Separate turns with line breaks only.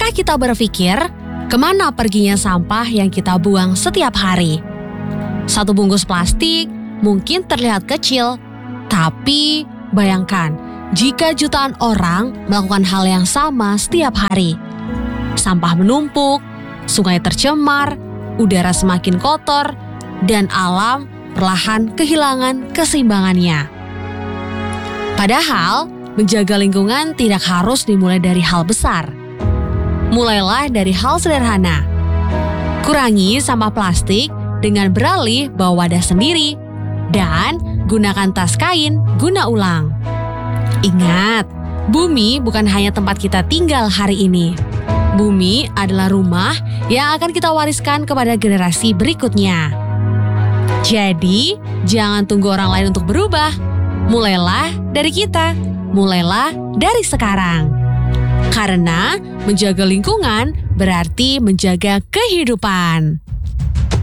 Pernah kita berpikir, kemana perginya sampah yang kita buang setiap hari? Satu bungkus plastik mungkin terlihat kecil, tapi bayangkan jika jutaan orang melakukan hal yang sama setiap hari. Sampah menumpuk, sungai tercemar, udara semakin kotor, dan alam perlahan kehilangan keseimbangannya. Padahal, menjaga lingkungan tidak harus dimulai dari hal besar. Mulailah dari hal sederhana. Kurangi sampah plastik dengan beralih bawa wadah sendiri dan gunakan tas kain guna ulang. Ingat, bumi bukan hanya tempat kita tinggal hari ini. Bumi adalah rumah yang akan kita wariskan kepada generasi berikutnya. Jadi, jangan tunggu orang lain untuk berubah. Mulailah dari kita. Mulailah dari sekarang. Karena menjaga lingkungan berarti menjaga kehidupan.